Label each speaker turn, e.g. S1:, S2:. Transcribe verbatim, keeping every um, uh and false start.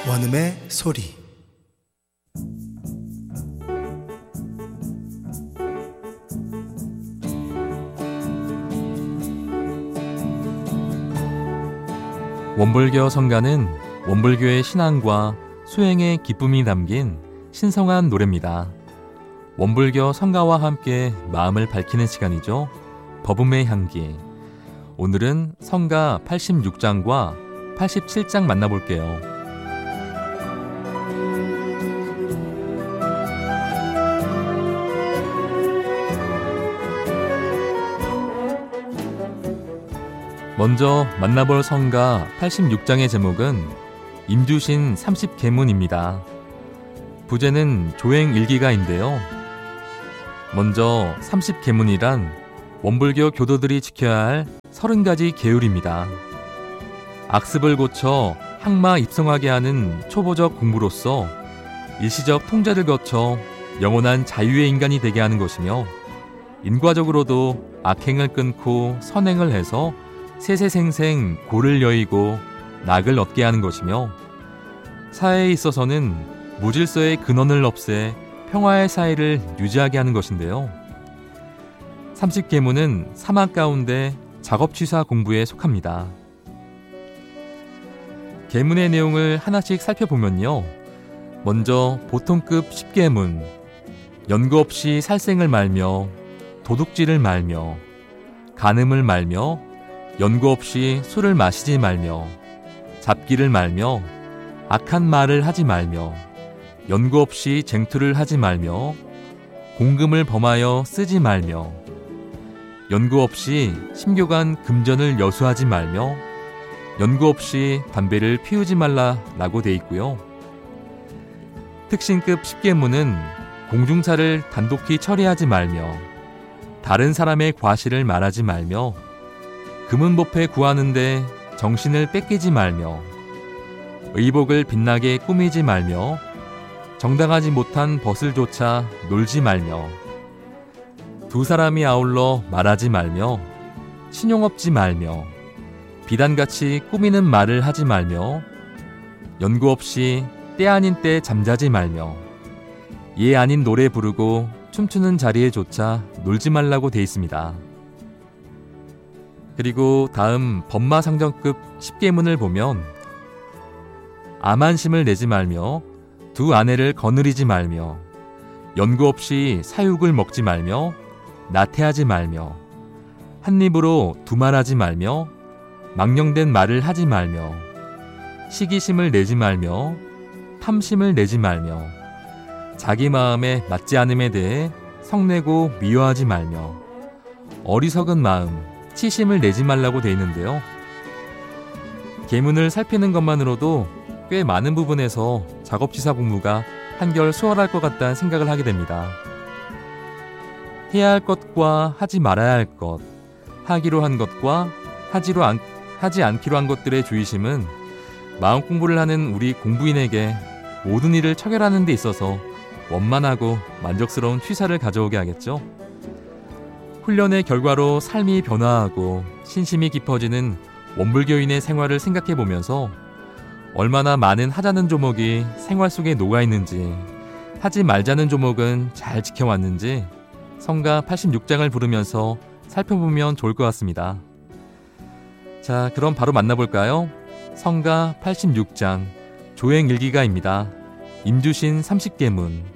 S1: 원음의 소리.
S2: 원불교 성가는 원불교의 신앙과 수행의 기쁨이 담긴 신성한 노래입니다. 원불교 성가와 함께 마음을 밝히는 시간이죠. 법음의 향기. 오늘은 성가 팔십육 장과 팔십칠 장 만나볼게요. 먼저 만나볼 성가 팔십육 장의 제목은 임주신 삼십 계문입니다. 부제는 조행일기가인데요. 먼저 삼십 계문이란 원불교 교도들이 지켜야 할 서른 가지 계율입니다. 악습을 고쳐 항마 입성하게 하는 초보적 공부로서 일시적 통제를 거쳐 영원한 자유의 인간이 되게 하는 것이며, 인과적으로도 악행을 끊고 선행을 해서 세세생생 고를 여의고 낙을 얻게 하는 것이며, 사회에 있어서는 무질서의 근원을 없애 평화의 사회를 유지하게 하는 것인데요. 삼십 계문은 사막 가운데 작업취사 공부에 속합니다. 계문의 내용을 하나씩 살펴보면요. 먼저 보통급 십 계문, 연고 없이 살생을 말며 도둑질을 말며 간음을 말며 연고 없이 술을 마시지 말며 잡기를 말며 악한 말을 하지 말며 연고 없이 쟁투를 하지 말며 공금을 범하여 쓰지 말며 연고 없이 심교간 금전을 여수하지 말며 연고 없이 담배를 피우지 말라라고 돼 있고요. 특신급 십 계문은 공중사를 단독히 처리하지 말며 다른 사람의 과실을 말하지 말며 금은보패 구하는데 정신을 뺏기지 말며 의복을 빛나게 꾸미지 말며 정당하지 못한 벗을조차 놀지 말며 두 사람이 아울러 말하지 말며 신용없지 말며 비단같이 꾸미는 말을 하지 말며 연고 없이 때 아닌 때 잠자지 말며 예 아닌 노래 부르고 춤추는 자리에조차 놀지 말라고 돼 있습니다. 그리고 다음 법마상정급 십 계문을 보면 암한심을 내지 말며 두 아내를 거느리지 말며 연고 없이 사육을 먹지 말며 나태하지 말며 한 입으로 두말하지 말며 망령된 말을 하지 말며 시기심을 내지 말며 탐심을 내지 말며 자기 마음에 맞지 않음에 대해 성내고 미워하지 말며 어리석은 마음, 치심을 내지 말라고 돼 있는데요. 계문을 살피는 것만으로도 꽤 많은 부분에서 작업치사 공부가 한결 수월할 것 같다는 생각을 하게 됩니다. 해야 할 것과 하지 말아야 할 것, 하기로 한 것과 하지로 안, 하지 않기로 한 것들의 주의심은 마음 공부를 하는 우리 공부인에게 모든 일을 처결하는 데 있어서 원만하고 만족스러운 취사를 가져오게 하겠죠. 훈련의 결과로 삶이 변화하고 신심이 깊어지는 원불교인의 생활을 생각해보면서 얼마나 많은 하자는 조목이 생활 속에 녹아있는지, 하지 말자는 조목은 잘 지켜왔는지 성가 팔십육 장을 부르면서 살펴보면 좋을 것 같습니다. 자, 그럼 바로 만나볼까요? 성가 팔십육 장 조행일기가입니다. 임주신 삼십 계문.